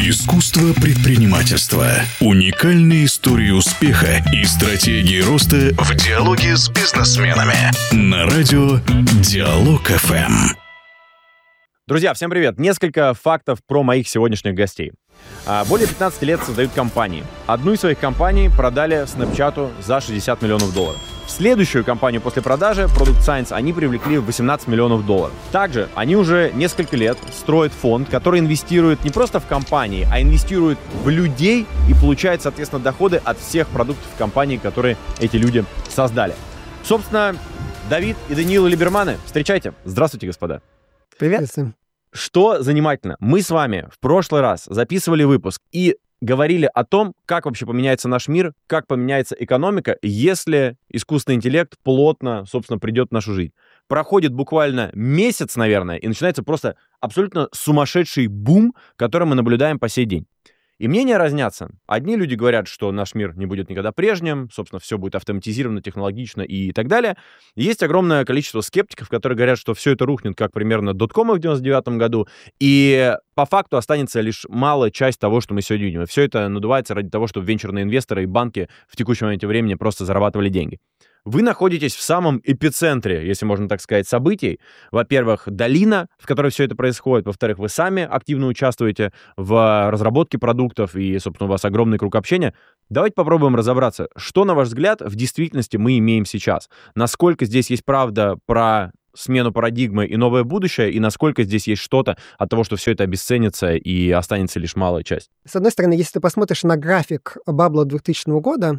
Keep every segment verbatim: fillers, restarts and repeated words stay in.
Искусство предпринимательства. Уникальные истории успеха и стратегии роста в диалоге с бизнесменами. На радио Диалог эф эм. Друзья, всем привет! Несколько фактов про моих сегодняшних гостей. Более пятнадцати лет создают компании. Одну из своих компаний продали Snapchat за шестьдесят миллионов долларов. В следующую компанию после продажи, Product Science, они привлекли восемнадцать миллионов долларов. Также они уже несколько лет строят фонд, который инвестирует не просто в компании, а инвестирует в людей и получает, соответственно, доходы от всех продуктов компании, которые эти люди создали. Собственно, Давид и Даниил Либерманы, встречайте. Здравствуйте, господа. Привет. Что занимательно, мы с вами в прошлый раз записывали выпуск и говорили о том, как вообще поменяется наш мир, как поменяется экономика, если искусственный интеллект плотно, собственно, придет в нашу жизнь. Проходит буквально месяц, наверное, и начинается просто абсолютно сумасшедший бум, который мы наблюдаем по сей день. И мнения разнятся. Одни люди говорят, что наш мир не будет никогда прежним, собственно, все будет автоматизировано, технологично и так далее. Есть огромное количество скептиков, которые говорят, что все это рухнет, как примерно доткомы в девяносто девятом году, и по факту останется лишь малая часть того, что мы сегодня видим. И все это надувается ради того, чтобы венчурные инвесторы и банки в текущем моменте времени просто зарабатывали деньги. Вы находитесь в самом эпицентре, если можно так сказать, событий. Во-первых, долина, в которой все это происходит. Во-вторых, вы сами активно участвуете в разработке продуктов, и, собственно, у вас огромный круг общения. Давайте попробуем разобраться, что, на ваш взгляд, в действительности мы имеем сейчас. Насколько здесь есть правда про смену парадигмы и новое будущее, и насколько здесь есть что-то от того, что все это обесценится и останется лишь малая часть. С одной стороны, если ты посмотришь на график бабла двухтысячного года,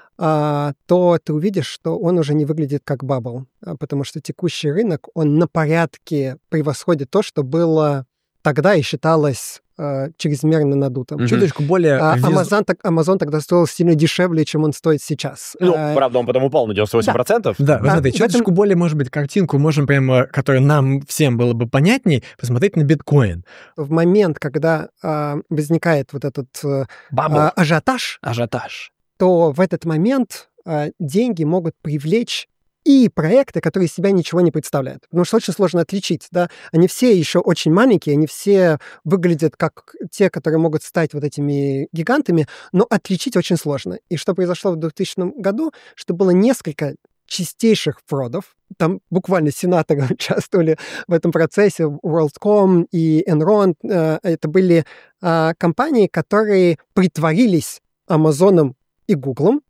Uh, то ты увидишь, что он уже не выглядит как бабл, потому что текущий рынок, он на порядке превосходит то, что было тогда и считалось uh, чрезмерно надутым. Mm-hmm. Чуточку более... Uh, Amazon, так, Amazon тогда стоил сильно дешевле, чем он стоит сейчас. Ну, uh, правда, он потом упал на девяносто восемь процентов. Да, да, а, смотри, чуточку этом... более, может быть, картинку можем прямо, которая нам всем было бы понятней, посмотреть на биткоин. В момент, когда uh, возникает вот этот uh, uh, ажиотаж, ажиотаж, то в этот момент э, деньги могут привлечь и проекты, которые из себя ничего не представляют. Потому что очень сложно отличить, да. Они все еще очень маленькие, они все выглядят как те, которые могут стать вот этими гигантами, но отличить очень сложно. И что произошло в двухтысячном году, что было несколько чистейших фродов. Там буквально сенаторы участвовали в этом процессе, WorldCom и Enron. Э, это были э, компании, которые притворились Амазоном и Гуглом,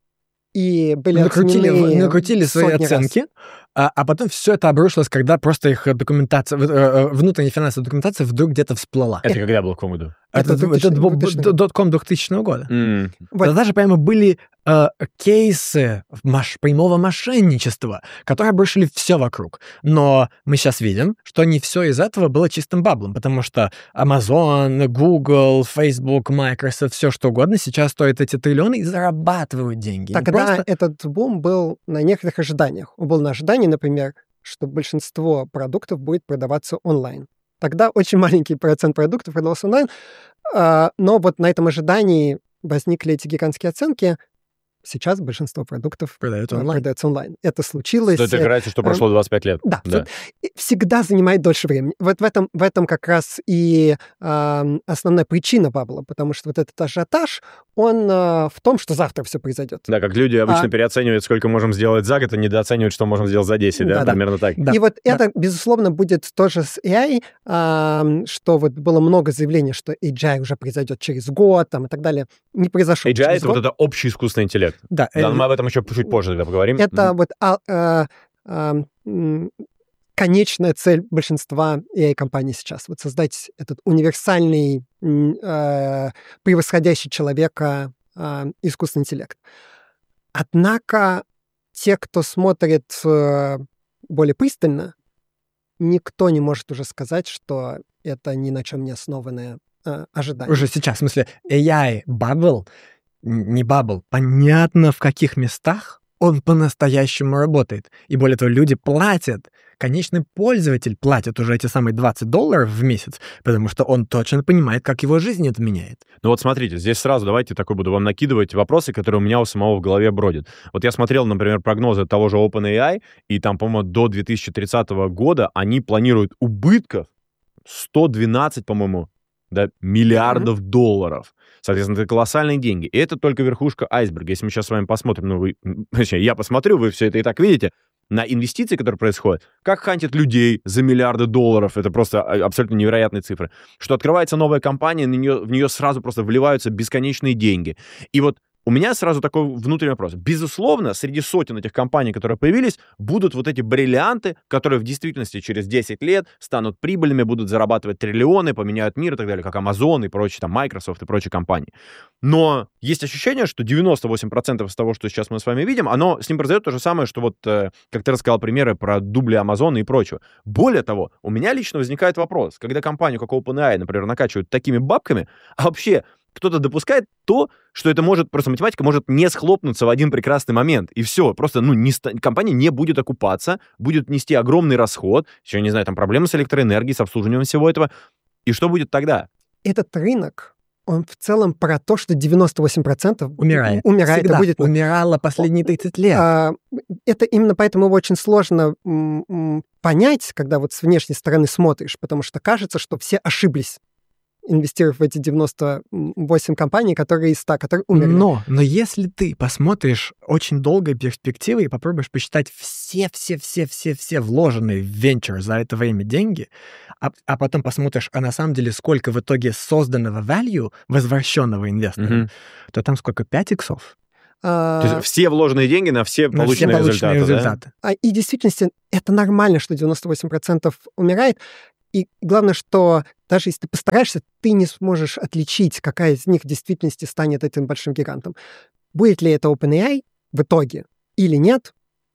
и были накрутили, накрутили свои оценки, а, а потом все это обрушилось, когда просто их документация, внутренняя финансовая документация вдруг где-то всплыла. Это когда было, в каком году? Это, это, это дотком двухтысячного года. Mm. Вот. Тогда же прямо были э, кейсы маш, прямого мошенничества, которые обрушили все вокруг. Но мы сейчас видим, что не все из этого было чистым баблом, потому что Amazon, Google, Facebook, Microsoft, все что угодно сейчас стоит эти триллионы и зарабатывают деньги. Тогда просто... этот бум был на некоторых ожиданиях. Он был на ожидании, например, что большинство продуктов будет продаваться онлайн. Тогда очень маленький процент продуктов продавался онлайн, но вот на этом ожидании возникли эти гигантские оценки. Сейчас большинство продуктов продается онлайн. продается онлайн. Это случилось... Стоит играть, что прошло двадцать пять лет. Да. да. Всегда занимает дольше времени. Вот в этом, в этом как раз и э, основная причина бабла, потому что вот этот ажиотаж, он э, в том, что завтра все произойдет. Да, как люди обычно а... переоценивают, сколько можем сделать за год, и недооценивают, что можем сделать за десять, да? да Примерно да. так. Да. И вот да. это, безусловно, будет тоже с эй ай, э, что вот было много заявлений, что эй джи ай уже произойдет через год, там, и так далее. Не произошло эй джи ай — это год. вот это общий искусственный интеллект. Да. да, мы об этом еще чуть позже тогда поговорим. Это mm-hmm. вот а, а, а, конечная цель большинства эй ай-компаний сейчас. Вот создать этот универсальный, а, превосходящий человека а, искусственный интеллект. Однако те, кто смотрит а, более пристально, никто не может уже сказать, что это ни на чем не основанное а, ожидание. Уже сейчас, в смысле, эй ай-бабл, не бабл, понятно, в каких местах он по-настоящему работает. И более того, люди платят, конечный пользователь платит уже эти самые двадцать долларов в месяц, потому что он точно понимает, как его жизнь это меняет. Ну вот смотрите, здесь сразу давайте такой буду вам накидывать вопросы, которые у меня у самого в голове бродят. Вот я смотрел, например, прогнозы того же OpenAI, и там, по-моему, до две тысячи тридцатого года они планируют убытков сто двенадцать, по-моему, да, миллиардов mm-hmm. долларов. Соответственно, это колоссальные деньги. И это только верхушка айсберга. Если мы сейчас с вами посмотрим, ну, вы, точнее, я посмотрю, вы все это и так видите, на инвестиции, которые происходят, как хантят людей за миллиарды долларов, это просто абсолютно невероятные цифры, что открывается новая компания, на нее, в нее сразу просто вливаются бесконечные деньги. И вот у меня сразу такой внутренний вопрос. Безусловно, среди сотен этих компаний, которые появились, будут вот эти бриллианты, которые в действительности через десять лет станут прибыльными, будут зарабатывать триллионы, поменяют мир и так далее, как Amazon и прочие, там, Microsoft и прочие компании. Но есть ощущение, что девяносто восемь процентов из того, что сейчас мы с вами видим, оно с ним произойдет то же самое, что вот, э, как ты рассказал примеры про дубли Amazon и прочего. Более того, у меня лично возникает вопрос, когда компанию, как OpenAI, например, накачивают такими бабками, а вообще кто-то допускает то, что это может, просто математика может не схлопнуться в один прекрасный момент, и все, просто, ну, не, компания не будет окупаться, будет нести огромный расход, еще, не знаю, там, проблемы с электроэнергией, с обслуживанием всего этого, и что будет тогда? Этот рынок, он в целом про то, что девяносто восемь процентов умирает. Умирает Всегда и будет... умирало последние тридцать лет. А, это именно поэтому его очень сложно м, м, понять, когда вот с внешней стороны смотришь, потому что кажется, что все ошиблись, инвестировав в эти девяносто восемь компаний, которые из ста, которые умерли. Но, но если ты посмотришь очень долгой перспективы и попробуешь посчитать все-все-все-все-все вложенные в венчур за это время деньги, а, а потом посмотришь, а на самом деле сколько в итоге созданного value, возвращенного инвесторам, mm-hmm. то там сколько? пять иксов. А... То есть все вложенные деньги на все на полученные, все полученные результаты. результаты. Да? И в действительности это нормально, что девяносто восемь процентов умирает. И главное, что даже если ты постараешься, ты не сможешь отличить, какая из них в действительности станет этим большим гигантом. Будет ли это OpenAI в итоге или нет,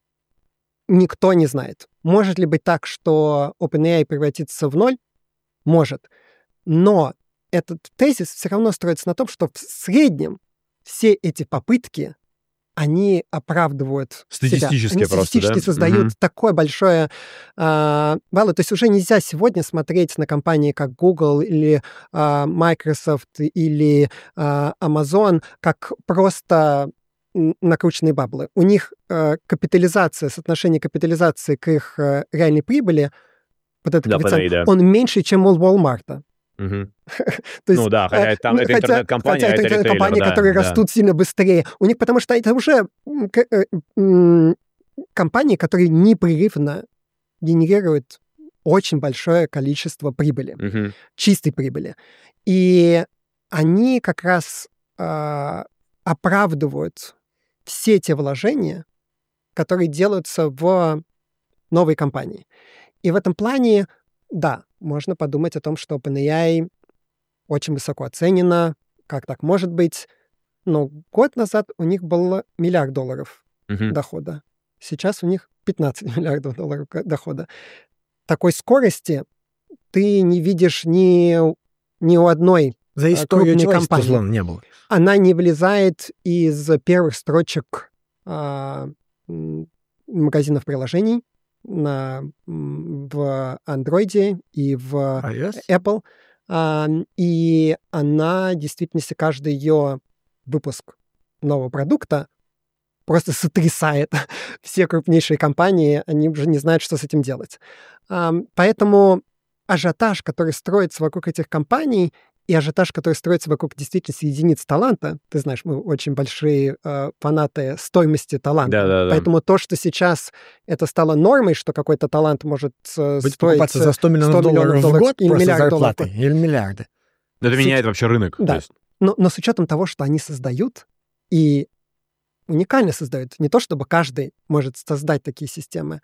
никто не знает. Может ли быть так, что OpenAI превратится в ноль? Может. Но этот тезис все равно строится на том, что в среднем все эти попытки, они оправдывают статистически себя. Они просто, статистически да? создают Угу. такое большое э, value. То есть уже нельзя сегодня смотреть на компании, как Google или э, Microsoft или э, Amazon, как просто накрученные баблы. У них э, капитализация, соотношение капитализации к их э, реальной прибыли, вот этот Да, коэффициент, да. он меньше, чем у Walmart. Угу. То есть, ну да, хотя там это интернет-компания, хотя а это это ритейлер, компании, да, которые да. растут сильно быстрее. У них, потому что это уже компании, которые непрерывно генерируют очень большое количество прибыли, угу. чистой прибыли. И они как раз э, оправдывают все те вложения, которые делаются в новой компании. И в этом плане, да, можно подумать о том, что OpenAI очень высоко оценена, как так может быть. Но год назад у них было миллиард долларов uh-huh. дохода. Сейчас у них пятнадцать миллиардов долларов дохода. Такой скорости ты не видишь ни, ни у одной За историю крупной человечества компании. злом не было. Она не вылезает из первых строчек а, магазинов приложений на, в Android и в iOS? Apple. А, и она, действительно, каждый ее выпуск нового продукта просто сотрясает все крупнейшие компании, они уже не знают, что с этим делать. А, поэтому ажиотаж, который строится вокруг этих компаний, и ажиотаж, который строится вокруг действительно единиц таланта, ты знаешь, мы очень большие э, фанаты стоимости таланта. Да, да, да. Поэтому то, что сейчас это стало нормой, что какой-то талант может э, Будет стоить покупаться за сто миллионов долларов в год или просто миллиард зарплаты, долларов. или миллиарды. Это С... меняет вообще рынок. Да, есть... но, но с учетом того, что они создают, и уникально создают, не то чтобы каждый может создать такие системы,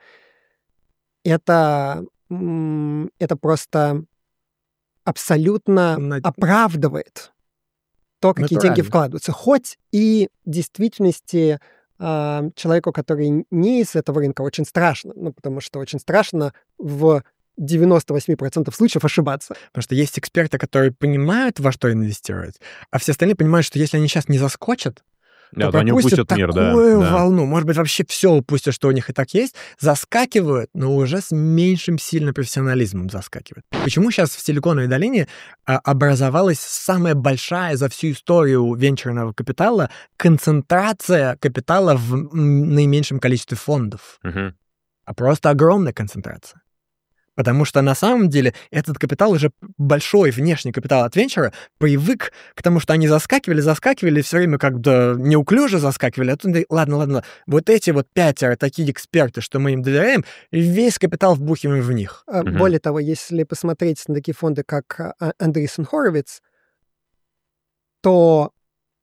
это, это просто... абсолютно Над... оправдывает то, какие Натурально. деньги вкладываются. Хоть и в действительности э, человеку, который не из этого рынка, очень страшно. Ну, потому что очень страшно в девяносто восемь процентов случаев ошибаться. Потому что есть эксперты, которые понимают, во что инвестировать, а все остальные понимают, что если они сейчас не заскочат, Да, то то они пропустят упустят мир, такую да, да. волну. Может быть, вообще все упустят, что у них и так есть. Заскакивают, но уже с меньшим сильно профессионализмом заскакивают. Почему сейчас в Силиконовой долине а, образовалась самая большая за всю историю венчурного капитала концентрация капитала в м, наименьшем количестве фондов? Угу. А просто огромная концентрация. Потому что на самом деле этот капитал, уже большой внешний капитал от венчура, привык к тому, что они заскакивали, заскакивали, все время как-то неуклюже заскакивали. А тут, ладно, ладно, вот эти вот пятеро такие эксперты, что мы им доверяем, и весь капитал вбухиваем в них. Mm-hmm. Более того, если посмотреть на такие фонды, как Andreessen Horowitz, то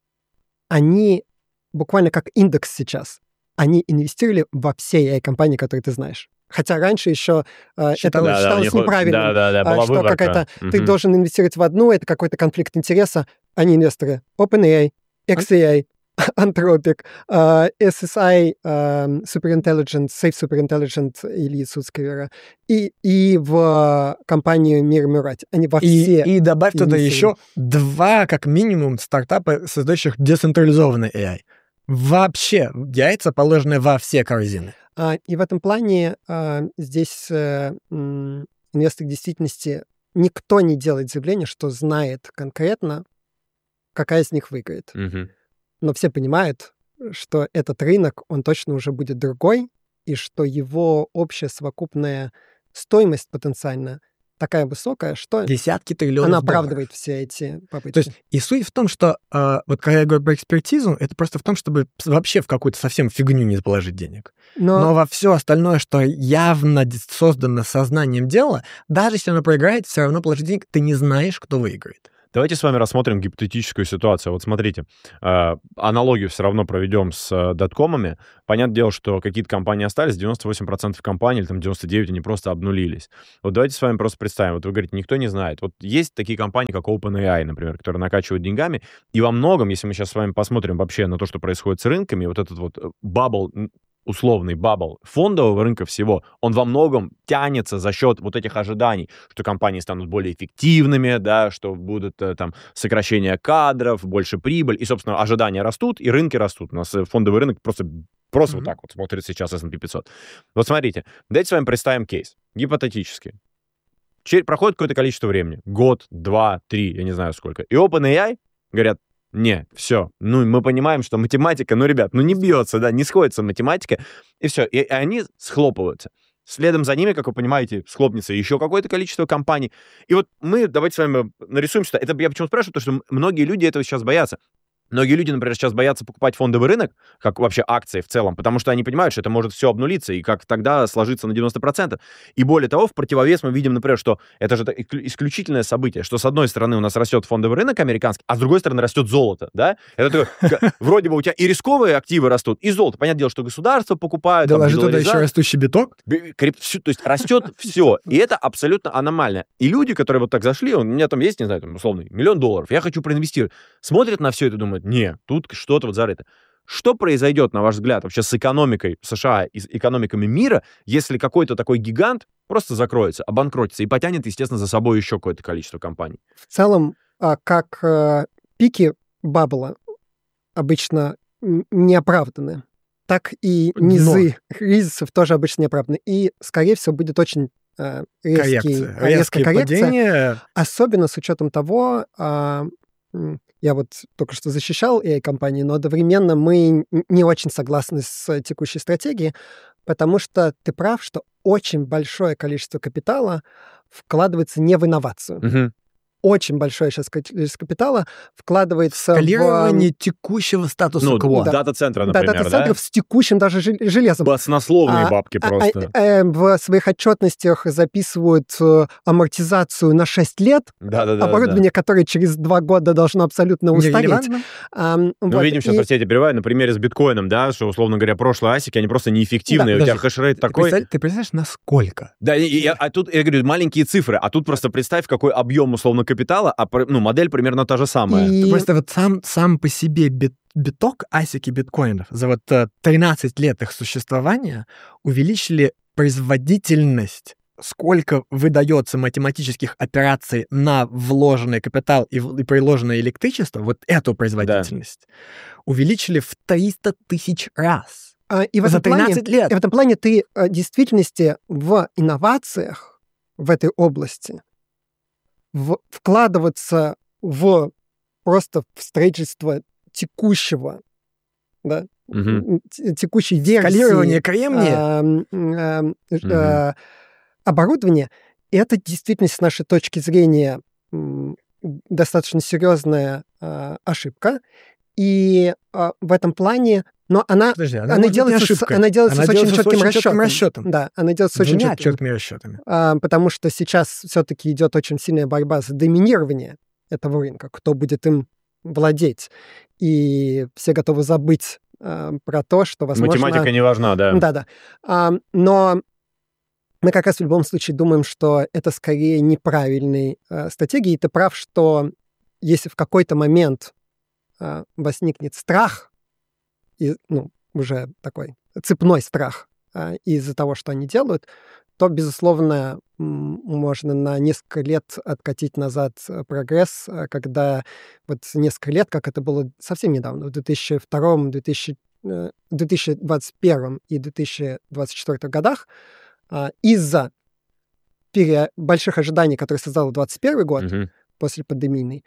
они буквально как индекс сейчас. Они инвестировали во все эй ай-компании, которые ты знаешь. Хотя раньше еще э, это да, считалось да, неправильным, да, да, да, была что выборка. какая-то, угу. ты должен инвестировать в одну, это какой-то конфликт интереса. Они инвесторы OpenAI, икс эй ай, Anthropic, uh, эс эс ай, uh, Superintelligent, Safe Superintelligent или Судскавера, и, и в компанию Мир Мурати. Они во и, все... И добавь туда еще два, как минимум, стартапа, создающих децентрализованный эй ай. Вообще, яйца положены во все корзины. Uh, и в этом плане uh, здесь uh, um, инвестор в действительности никто не делает заявление, что знает конкретно, какая из них выиграет. Mm-hmm. Но все понимают, что этот рынок, он точно уже будет другой, и что его общая совокупная стоимость потенциально такая высокая, что десятки триллионов она долларов. Оправдывает все эти попытки. То есть и суть в том, что э, вот когда я говорю про экспертизу, это просто в том, чтобы вообще в какую-то совсем фигню не положить денег. Но, Но во все остальное, что явно создано сознанием дела, даже если оно проиграет, все равно положить денег, ты не знаешь, кто выиграет. Давайте с вами рассмотрим гипотетическую ситуацию. Вот смотрите, э, аналогию все равно проведем с э, доткомами. Понятное дело, что какие-то компании остались, девяносто восемь процентов компаний, или там девяносто девять процентов, они просто обнулились. Вот давайте с вами просто представим. Вот вы говорите, никто не знает. Вот есть такие компании, как OpenAI, например, которые накачивают деньгами, и во многом, если мы сейчас с вами посмотрим вообще на то, что происходит с рынками, вот этот вот бабл, условный бабл фондового рынка всего, он во многом тянется за счет вот этих ожиданий, что компании станут более эффективными, да, что будут там сокращение кадров, больше прибыль, и, собственно, ожидания растут, и рынки растут. У нас фондовый рынок просто, просто mm-hmm. вот так вот смотрит сейчас эс энд пи пятьсот. Вот смотрите, давайте с вами представим кейс, гипотетически. Чер- проходит какое-то количество времени, год, два, три, я не знаю сколько, и OpenAI говорят, не, все. Ну, мы понимаем, что математика, ну, ребят, ну, не бьется, да, не сходится математика, и все. И они схлопываются. Следом за ними, как вы понимаете, схлопнется еще какое-то количество компаний. И вот мы, давайте с вами нарисуем сюда. Это я почему спрашиваю, потому что многие люди этого сейчас боятся. Многие люди, например, сейчас боятся покупать фондовый рынок, как вообще акции в целом, потому что они понимают, что это может все обнулиться, и как тогда сложиться на девяносто процентов. И более того, в противовес мы видим, например, что это же исключительное событие, что с одной стороны у нас растет фондовый рынок американский, а с другой стороны растет золото, да? Это такое, вроде бы у тебя и рисковые активы растут, и золото. Понятное дело, что государство покупает. Доложи туда еще растущий биток. То есть растет все, и это абсолютно аномально. И люди, которые вот так зашли, у меня там есть, не знаю, там, условный миллион долларов, я хочу проинвестировать, смотрят на все это и думают, не, тут что-то вот зарыто. Что произойдет, на ваш взгляд, вообще с экономикой США и с экономиками мира, если какой-то такой гигант просто закроется, обанкротится и потянет, естественно, за собой еще какое-то количество компаний? В целом, как пики бабла обычно неоправданы, так и низы Но. кризисов тоже обычно неоправданы. И, скорее всего, будет очень резкий, коррекция. резкая коррекция. Падения. Особенно с учетом того... Я вот только что защищал эй ай-компании, но одновременно мы не очень согласны с текущей стратегией, потому что ты прав, что очень большое количество капитала вкладывается не в инновацию. Угу. Очень большое сейчас количество капитала вкладывается скалирование в... текущего статуса ну, кво. Да. Дата-центра, например, да? Дата-центров да? с текущим даже железом. Баснословные а, бабки просто. А, а, а, в своих отчетностях записывают амортизацию на шесть лет, да, да, да, оборудование, да. которое через два года должно абсолютно устареть. А, Мы вот, видим сейчас, и... простите, перебиваю, на примере с биткоином, да, что, условно говоря, прошлые асики, они просто неэффективные, да, у тебя хэшрейт такой. Представь, ты представляешь, насколько? Да, и, и, а тут, я говорю, маленькие цифры, а тут просто представь, какой объем, условно, капитала, а ну, модель примерно та же самая. И... Ты просто вот сам, сам по себе бит, биток, асики биткоинов, за вот тринадцать лет их существования увеличили производительность, сколько выдается математических операций на вложенный капитал и, и приложенное электричество, вот эту производительность, да. увеличили в триста тысяч раз. А, и в за тринадцать плане, лет. И в этом плане ты в действительности в инновациях в этой области В, вкладываться в просто в строительство текущего, да, угу. текущей версии скалирование кремния, э, э, э, угу. оборудования это действительно, с нашей точки зрения, м, достаточно серьезная а, ошибка. И а, в этом плане, но она, Подожди, она, она, может быть, не делается, с, ошибкой. она делается Она с очень делается с четким очень четким расчетом. расчетом. Да, она делается с очень Двумя четким. четкими расчетами. А, потому что сейчас все-таки идет очень сильная борьба за доминирование этого рынка, кто будет им владеть. И все готовы забыть а, про то, что, возможно... Математика не важна, да. Да-да. А, но мы как раз в любом случае думаем, что это скорее неправильной а, стратегией. И ты прав, что если в какой-то момент а, возникнет страх, и, ну, уже такой цепной страх а, из-за того, что они делают, то, безусловно, м, можно на несколько лет откатить назад э, прогресс, а, когда вот несколько лет, как это было совсем недавно, в две тысячи втором, две тысячи, э, две тысячи двадцать первом и две тысячи двадцать четвёртом годах, а, из-за пере- больших ожиданий, которые создал двадцать первый год Мгм. после пандемийной,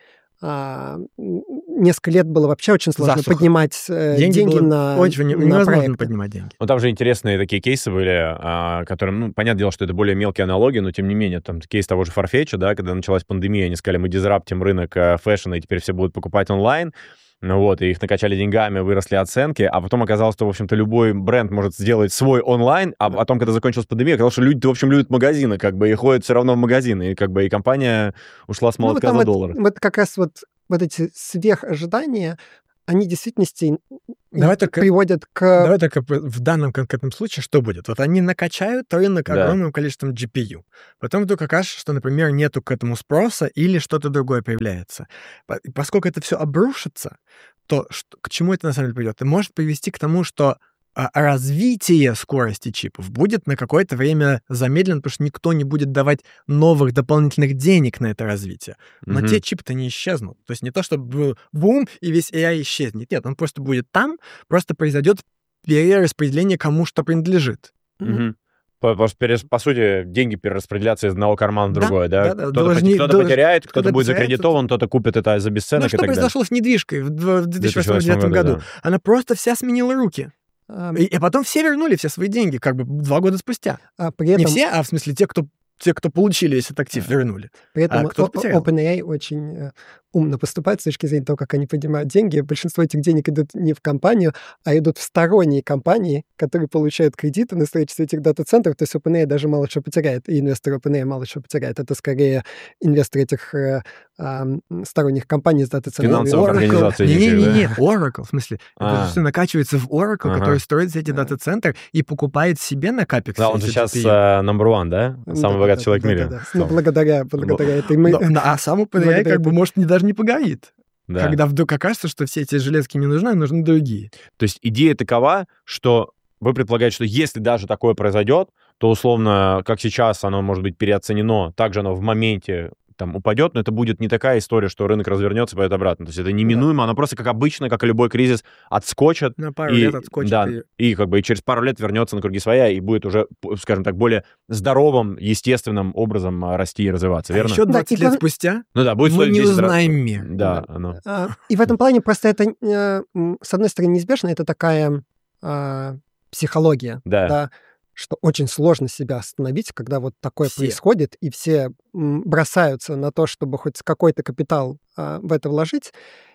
а, м, несколько лет было вообще очень сложно Засуха. поднимать э, Деньги, деньги было на, очень не- на невозможно проекты. поднимать деньги. Ну, там же интересные такие кейсы были, а, которым, ну, понятное дело, что это более мелкие аналогии, но тем не менее, там кейс того же Farfetch, да, когда началась пандемия, они сказали, мы дизраптим рынок э, фэшна, и теперь все будут покупать онлайн. Ну вот, и их накачали деньгами, выросли оценки, а потом оказалось, что, в общем-то, любой бренд может сделать свой онлайн, а потом, когда закончилась пандемия, оказалось, что люди, в общем, любят магазины, как бы, и ходят все равно в магазины, и как бы и компания ушла с Ну, вот молотка там за вот, доллар. вот как раз вот, вот эти сверхожидания, они в действительности Давай только- приводят к... Давай только п- в данном конкретном случае что будет? Вот они накачают рынок Да. огромным количеством джи пи ю. Потом вдруг окажется, что, например, нету к этому спроса или что-то другое появляется. По- и Поскольку это все обрушится, то что- к чему это на самом деле приведет? Это может привести к тому, что а, развитие скорости чипов будет на какое-то время замедлено, потому что никто не будет давать новых дополнительных денег на это развитие. Но Мгм. те чипы-то не исчезнут. То есть не то, чтобы был бум, и весь эй ай исчезнет. Нет, он просто будет там, просто произойдет перераспределение, кому что принадлежит. Мгм. По, по- перес- по сути, деньги перераспределятся из одного кармана в Да, другой, да? да, да. Кто-то, Должни- кто-то долж- потеряет, кто-то кто-то будет потеряет, закредитован, кто-то купит это за Ну, бесценок и что так далее. произошло с недвижкой в дв- в две тысячи восьмом-две тысячи девятом году? да. Она просто вся сменила руки. а, И, и потом все вернули все свои деньги, как бы два года спустя. а при Не этом, все, а в смысле те, кто, те, кто получили весь этот актив, вернули. при этом а кто-то о- потерял. OpenAI очень э, умно поступает с точки зрения того, как они поднимают деньги. Большинство этих денег идут не в компанию, а идут в сторонние компании, которые получают кредиты на строительство этих дата-центров. То есть OpenAI даже мало что потеряет, и инвесторы OpenAI мало что потеряют. Это скорее инвесторы этих э, ам, сторонних компаний с дата-центрами. Финансовых Oracle. организаций. Не-не-не, Oracle, в смысле. А. Это все накачивается в Oracle, Ага. который строит эти дата-центры и покупает себе на капекс. Да, он же эти сейчас джи пи ю. э, number one, да? Самый Да, богатый да, человек да, в да, мире. да. в Ну, целом. благодаря, благодаря этой... мы- Но- но- а сам OpenAI Благодаря как бы, этому. может, не- даже не погорит. Да. Когда вдруг окажется, что все эти железки не нужны, а нужны другие. То есть идея такова, что вы предполагаете, что если даже такое произойдет, то условно, как сейчас оно может быть переоценено, также оно в моменте там упадет, но это будет не такая история, что рынок развернется и пойдет обратно. То есть это неминуемо, оно просто как обычно, как и любой кризис, отскочит. На пару И, лет отскочит. да, и- и как бы и через пару лет вернется на круги своя и будет уже, п- скажем так, более здоровым, естественным образом а, расти и развиваться, А верно? еще Да, двадцать и лет глав- спустя Ну да, будет мы стоить не десять раз- узнаем мир. Да, оно. А, И в этом плане просто это, э, м, с одной стороны, неизбежно, это такая а, психология, Да. да, что очень сложно себя остановить, когда вот такое Все. происходит, и все м, бросаются на то, чтобы хоть какой-то капитал а, в это вложить.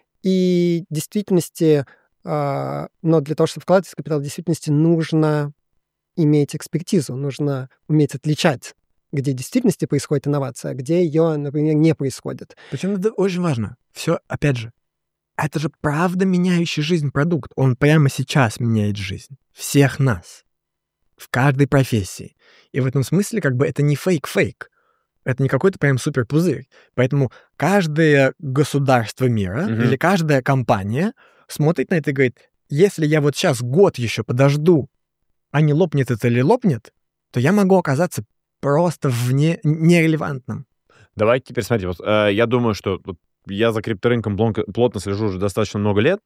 И в действительности, а, но для того, чтобы вкладывать в капитал, в действительности нужно иметь экспертизу, нужно уметь отличать, где в действительности происходит инновация, а где ее, например, не происходит. Причем это очень важно. Все, опять же, это же правда меняющий жизнь продукт. Он прямо сейчас меняет жизнь всех нас. В каждой профессии. И в этом смысле как бы это не фейк-фейк. Это не какой-то прям супер-пузырь. Поэтому каждое государство мира Мгм. или каждая компания смотрит на это и говорит, если я вот сейчас год еще подожду, а не лопнет это или лопнет, то я могу оказаться просто вне нерелевантным. Давайте теперь смотрите, вот, э, я думаю, что вот я за крипторынком плотно, плотно слежу уже достаточно много лет,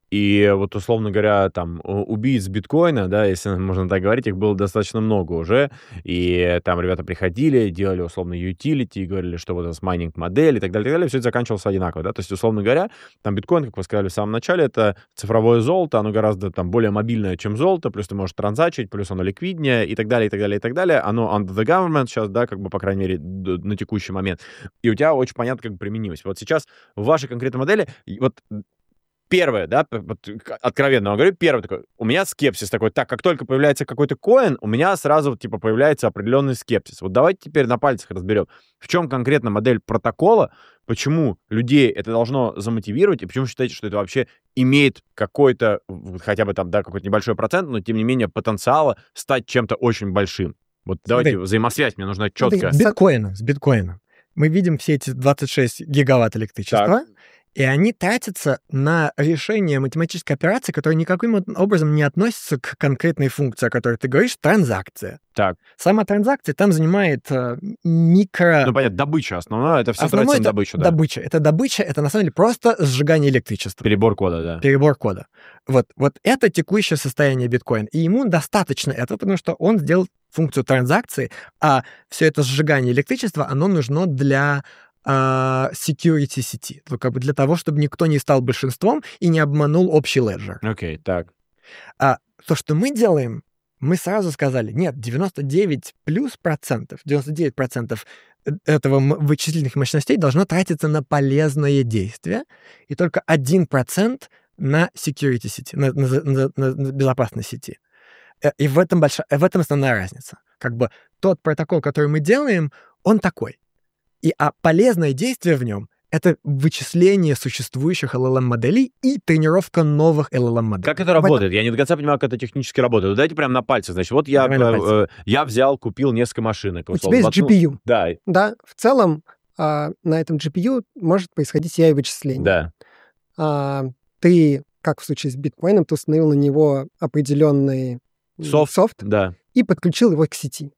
и вот, условно говоря, там, убийц биткоина, да, если можно так говорить, их было достаточно много уже, и там ребята приходили, делали, условно, utility, говорили, что вот это майнинг-модель и так далее, и так далее, все это заканчивалось одинаково, да, то есть, условно говоря, там биткоин, как вы сказали в самом начале, это цифровое золото, оно гораздо там более мобильное, чем золото, плюс ты можешь транзачить, плюс оно ликвиднее и так далее, и так далее, и так далее, оно under the government сейчас, да, как бы, по крайней мере, на текущий момент, и у тебя очень понятно, как бы применимость. Вот сейчас в вашей конкретной модели, вот первое, да, вот, откровенно вам говорю, первое такое, у меня скепсис такой, так, как только появляется какой-то коин, у меня сразу, типа, появляется определенный скепсис. Вот давайте теперь на пальцах разберем, в чем конкретно модель протокола, почему людей это должно замотивировать, и почему считаете, что это вообще имеет какой-то, хотя бы там, да, какой-то небольшой процент, но, тем не менее, потенциала стать чем-то очень большим. Вот давайте Смотри, взаимосвязь, мне нужна четкая. с биткоина, с биткоина. Мы видим все эти двадцать шесть гигаватт электричества, Так. и они тратятся на решение математической операции, которая никаким образом не относится к конкретной функции, о которой ты говоришь, транзакция. Так. Сама транзакция там занимает э, микро... Ну, понятно, добыча основная, это все Основное тратится на это добычу, да. добыча. Это добыча, это на самом деле просто сжигание электричества. Перебор кода, да. Перебор кода. Вот, вот это текущее состояние биткоина. И ему достаточно этого, потому что он сделал функцию транзакции, а все это сжигание электричества, оно нужно для uh, security сети. Ну, как бы для того, чтобы никто не стал большинством и не обманул общий леджер. Окей, okay, так. А то, что мы делаем, мы сразу сказали, нет, девяносто девять плюс процентов, девяносто девять процентов этого вычислительных мощностей должно тратиться на полезное действие, и только один процент на security сети, на, на, на, на безопасность сети. И в этом, большая, в этом основная разница. Как бы тот протокол, который мы делаем, он такой. И, а полезное действие в нем — это вычисление существующих эл эл эм-моделей и тренировка новых эл эл эм-моделей. Как это работает? Я не до конца понимаю, как это технически работает. Давайте прямо на пальцах. Значит, вот я, э, я взял, купил несколько машинок. У тебя есть воткнул... джи пи ю. Да. Да, в целом а, на этом джи пи ю может происходить эй ай-вычисление. Да. А, ты, как в случае с биткоином, ты установил на него определенный софт, софт да. и подключил его к сети.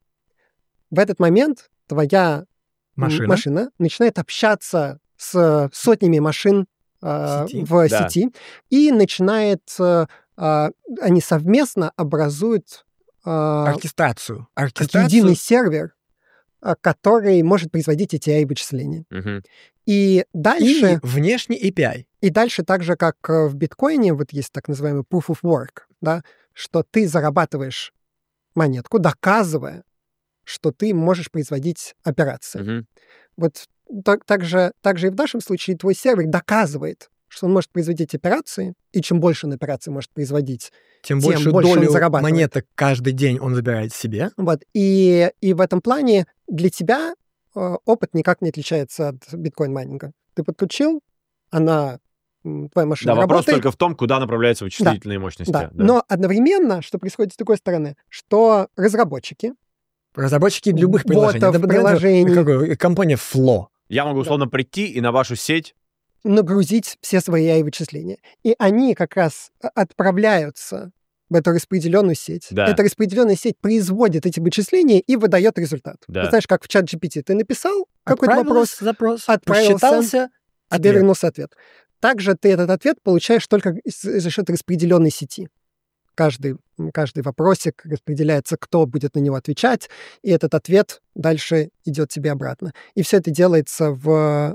В этот момент твоя машина, машина начинает общаться с сотнями машин э, сети. в Да. сети и начинает, э, э, они совместно образуют э, оркестрацию. как оркестрацию. единый сервер, э, который может производить эти эй ай-вычисления. Угу. И дальше... И внешний эй пи ай. И дальше, так же, как в биткоине, вот есть так называемый proof of work, да, что ты зарабатываешь монетку, доказывая, что ты можешь производить операции. Угу. Вот так, так, же, так же и в нашем случае твой сервер доказывает, что он может производить операции, и чем больше он операций может производить, Тем, тем больше больше он долю зарабатывает. монеток каждый день он забирает себе. Вот. И, и в этом плане для тебя э, опыт никак не отличается от биткоин-майнинга. Ты подключил, она, м, твоя машина Да, вопрос работает. только в том, куда направляются вычислительные мощности. Да. Да. Но одновременно, что происходит с другой стороны, что разработчики, Разработчики любых ботов, приложений. Это, приложений. это, как, компания Flow. Я могу условно прийти и на вашу сеть. нагрузить все свои эй ай-вычисления. И они как раз отправляются в эту распределенную сеть. Да. Эта распределенная сеть производит эти вычисления и выдает результат. Да. Вот знаешь, как в чат джи пи ти. Ты написал какой-то Отправилась вопрос, запрос, отправился, посчитался, тебе ответ. вернулся ответ. Также ты этот ответ получаешь только за счет распределенной сети. Каждый, каждый вопросик распределяется, кто будет на него отвечать, и этот ответ дальше идет тебе обратно. И все это делается в,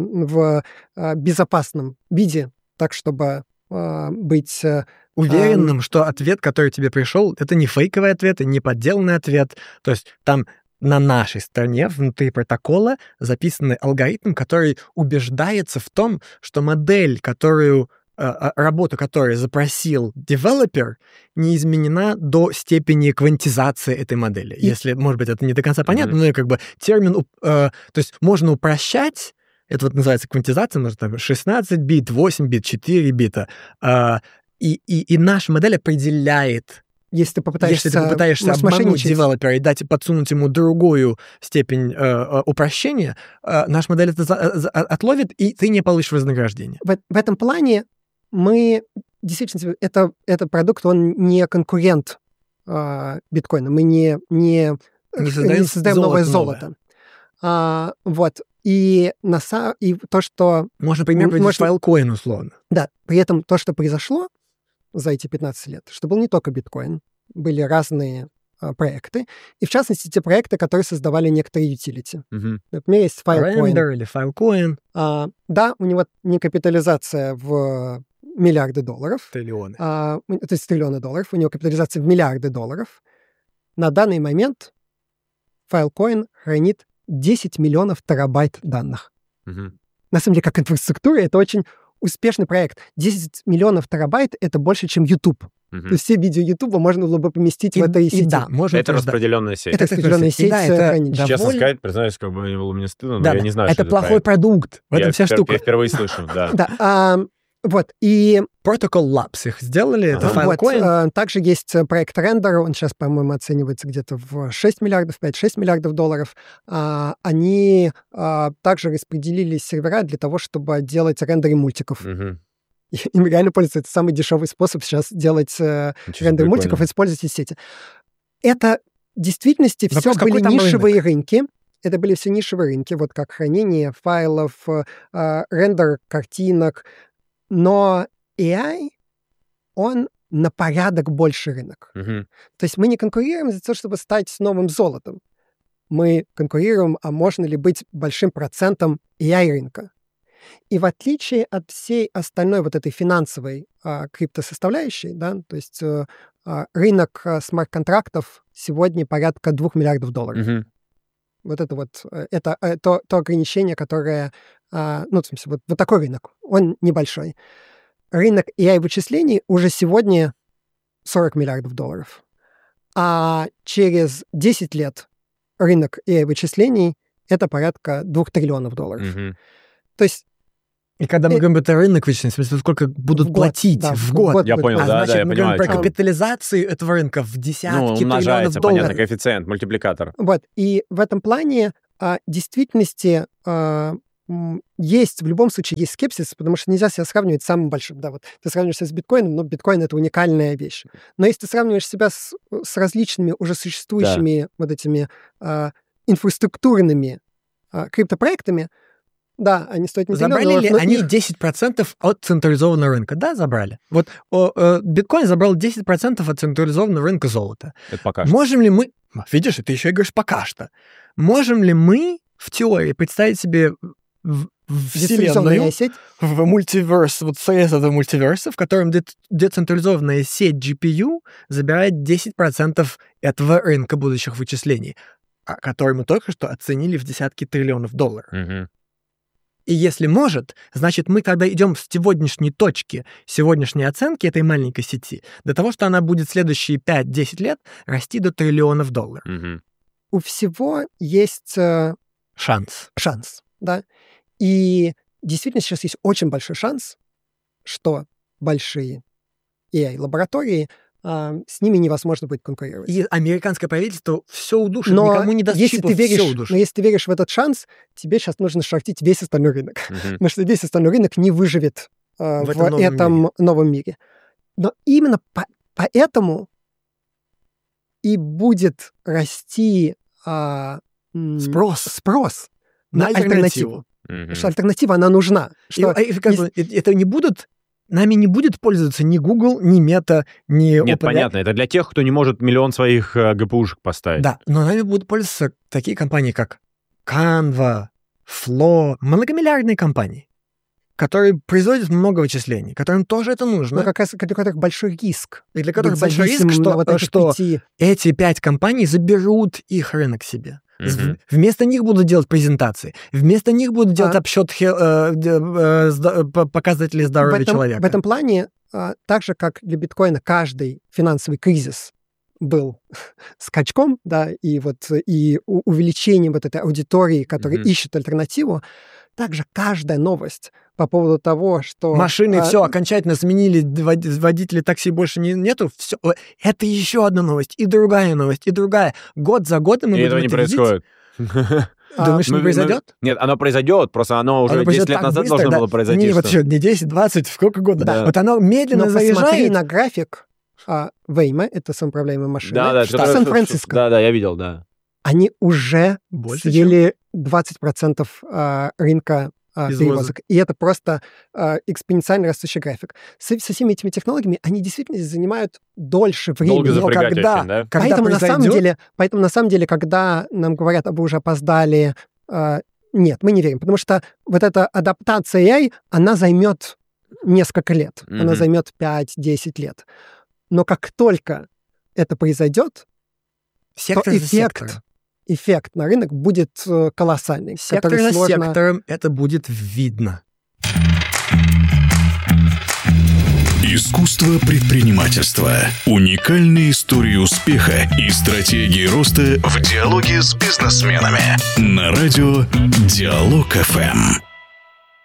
в безопасном виде, так, чтобы быть... Уверенным, что ответ, который тебе пришел, это не фейковый ответ и не подделанный ответ. То есть там на нашей стороне, внутри протокола, записанный алгоритм, который убеждается в том, что модель, которую работу, которую запросил девелопер, не изменена до степени квантизации этой модели. И... Если, может быть, это не до конца понятно, mm-hmm. но как бы термин... Э, то есть можно упрощать, это вот называется квантизация, может, там шестнадцать бит, восемь бит, четыре бита, э, и, и, и наша модель определяет, если ты попытаешься, если ты попытаешься обмануть девелопера и дать, подсунуть ему другую степень э, упрощения, э, наша модель это за, за, отловит, и ты не получишь вознаграждение. В, в этом плане мы действительно, это, это продукт, он не конкурент э, биткоина. Мы не, не, не создаем, не создаем золото новое золото. А, вот. И, на, са- и то, что... Можно пример привести Можно- Filecoin, условно. Да, при этом то, что произошло за эти пятнадцать лет, что был не только биткоин, были разные а, проекты, и в частности те проекты, которые создавали некоторые utility. Мгм. Например, есть Filecoin. Render или Filecoin. А, да, у него не капитализация в миллиарды долларов, Триллионы. а, у- то есть триллионы долларов, у него капитализация в миллиарды долларов. На данный момент Filecoin хранит десять миллионов терабайт данных. Мгм. На самом деле, как инфраструктура, это очень успешный проект. десять миллионов терабайт — это больше, чем YouTube. Мгм. То есть все видео YouTube можно было бы поместить И, в этой и сети. да, можно Это утверждать. распределенная сеть. Это распределенная И сеть да, э, это хранилища. довольно- Честно сказать, признаюсь, как бы мне было не стыдно, но Да, я да. не знаю, это что плохой проект. продукт. В этом Я вся впер- штука. Я впервые слышу, да. Да, а, вот, и Protocol Labs их сделали, это Ага. вот, Filecoin. а, также есть э, проект Render, он сейчас, по-моему, оценивается где-то в шесть миллиардов, пять-шесть миллиардов долларов. А, они а, также распределили сервера для того, чтобы делать рендеры мультиков. Мгм. Им реально пользуется. Это самый дешевый способ сейчас делать э, Ничего себе, рендеры мультиков, прикольно. использовать эти сети. Это в действительности все Вопрос, какой были там нишевые рынки. Это были все нишевые рынки, вот как хранение файлов, э, а, рендер картинок. Но эй ай, он на порядок больше рынок. Мгм. То есть мы не конкурируем за то, чтобы стать новым золотом. Мы конкурируем, а можно ли быть большим процентом эй ай-рынка. И в отличие от всей остальной вот этой финансовой а, криптосоставляющей, да, то есть э, а, рынок а, смарт-контрактов сегодня порядка двух миллиардов долларов. Мгм. Вот это вот, э, это э, то, то ограничение, которое, а, ну, в смысле, вот, вот такой рынок, он небольшой. Рынок эй ай-вычислений уже сегодня сорок миллиардов долларов. А через десять лет рынок эй ай-вычислений — это порядка двух триллионов долларов. Мгм. То есть И когда мы э, говорим, это рынок вычисления, в смысле, сколько будут в год, платить да, в год. Я будет понял, А платить. да, значит, да, я мы понимаю, говорим про о чём. капитализацию этого рынка в Ну, десятки триллионов умножается, долларов. понятно, коэффициент, мультипликатор. Вот, и в этом плане а, в действительности а, м, есть, в любом случае, есть скепсис, потому что нельзя себя сравнивать с самым большим. Да, вот ты сравниваешься с биткоином, но биткоин — это уникальная вещь. Но если ты сравниваешь себя с, с различными уже существующими вот этими а, инфраструктурными а, криптопроектами, да, они стоят не триллион Забрали долларов, ли но они их- десять процентов от централизованного рынка? Да, забрали. Вот о, э, биткоин забрал десять процентов от централизованного рынка золота. Это пока что. Можем ли мы... Видишь, ты еще и говоришь «пока что». Можем ли мы в теории представить себе в- в дистрибуционная вселенную, сеть. в мультиверс, вот срез этого мультиверса, в котором де- децентрализованная сеть джи пи ю забирает десять процентов этого рынка будущих вычислений, а- который мы только что оценили в десятки триллионов долларов. Мгм. И если может, значит, мы тогда идем с сегодняшней точки, сегодняшней оценки этой маленькой сети, до того, что она будет следующие пять-десять лет расти до триллионов долларов. Мгм. У всего есть э, Шанс. шанс, да. И действительно сейчас есть очень большой шанс, что большие эй ай-лаборатории, а, с ними невозможно будет конкурировать. И американское правительство все удушит, но никому не даст если чипов, ты веришь, все удушит. но если ты веришь в этот шанс, тебе сейчас нужно шортить весь остальной рынок. Мгм. Потому что весь остальной рынок не выживет а, В в, этом новом этом новом мире. Но именно по- поэтому и будет расти а, м, Спрос спрос на на альтернативу. альтернативу. Мгм. Потому что альтернатива, она нужна. И, Что а, и как если- бы, э- это не будут, нами не будет пользоваться ни Google, ни Meta, ни Нет, OpenAI. понятно, это для тех, кто не может миллион своих э, ГПУшек поставить. Да, но нами будут пользоваться такие компании, как Canva, Flow, многомиллиардные компании, которые производят много вычислений, которым тоже это нужно, но как раз для которых большой риск. и для которых быть большой риск, зависимым что, на вот э, этих что пяти. эти пять компаний заберут их рынок себе. Мгм. В- Вместо них будут делать презентации, вместо них будут делать А. обсчет хе- э, д- э, зда- п- показателей В здоровья этом, человека. в этом плане, а, так же, как для биткоина каждый финансовый кризис был скачком, да, и вот и у- увеличением вот этой аудитории, которая Мгм. ищет альтернативу, также каждая новость по поводу того, что... Машины а, все окончательно сменили, вод- водителей такси больше не, нету. Все. Это еще одна новость, и другая новость, и другая. Год за годом мы И будем этого не это видеть. происходит. а, Думаешь, Мы- не мы- произойдет? Нет, оно произойдет, просто оно уже Оно десять произойдет лет так назад быстро, должно да. было произойти. Не, вот что- еще не десять, двадцать, сколько года. Да. Вот оно медленно Но посмотри заезжает. на график а, Waymo, это самоуправляемая машина, Да, да, штат который- Сан-Франциско. Да, да, я видел, да. они уже Больше, съели двадцать процентов а, рынка а, Извозок. перевозок. И это просто а, экспоненциально растущий график. Со, со всеми этими технологиями они действительно занимают дольше времени. Долго Но запрягать когда, очень, да? Когда поэтому, на самом произойдет- деле, поэтому на самом деле, когда нам говорят, а вы уже опоздали, а, нет, мы не верим. Потому что вот эта адаптация эй ай, она займет несколько лет. Она Мгм. займет пять-десять лет. Но как только это произойдет, Сектор то за эффект, сектором. эффект на рынок будет э, колоссальный. Сектор который за сложно- сектором это будет видно. Искусство предпринимательства. Уникальные истории успеха и стратегии роста в диалоге с бизнесменами. На радио Диалог эф эм.